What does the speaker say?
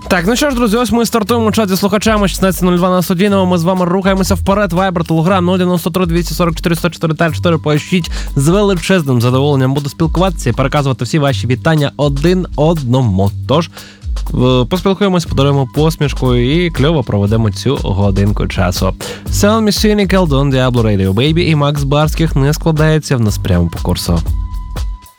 Так, ну що ж, друзі, ось ми стартуємо в чаті слухачами 16.02 на Студійному. Ми з вами рухаємося вперед. Вайбер, Телеграм, 093 244 104 та 4. Поїжджіть, з величезним задоволенням буду спілкуватися і переказувати всі ваші вітання один одному. Тож, поспілкуємось, подаруємо посмішку і кльово проведемо цю годинку часу. Sound Machine, Keldon, Diablo Radio Baby і Макс Барських не складається в нас прямо по курсу.